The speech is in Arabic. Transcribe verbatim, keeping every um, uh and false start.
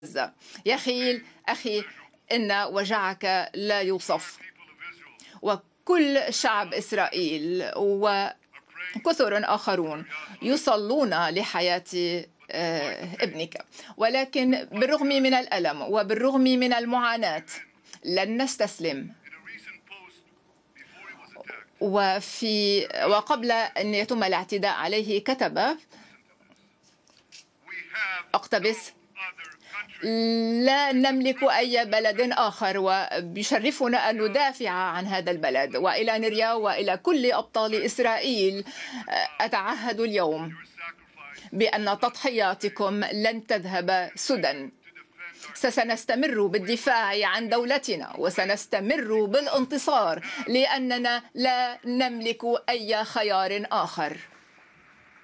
غزة. يخيل أخي إن وجعك لا يوصف، وكل شعب إسرائيل وكثر آخرون يصلون لحياة ابنك، ولكن بالرغم من الألم وبالرغم من المعاناة لن نستسلم. وفي وقبل أن يتم الاعتداء عليه كتب أقتبس: لا نملك أي بلد آخر، وبيشرفنا أن ندافع عن هذا البلد. وإلى نريا وإلى كل أبطال إسرائيل أتعهد اليوم بأن تضحياتكم لن تذهب سدى. سنستمر بالدفاع عن دولتنا وسنستمر بالانتصار، لأننا لا نملك أي خيار آخر.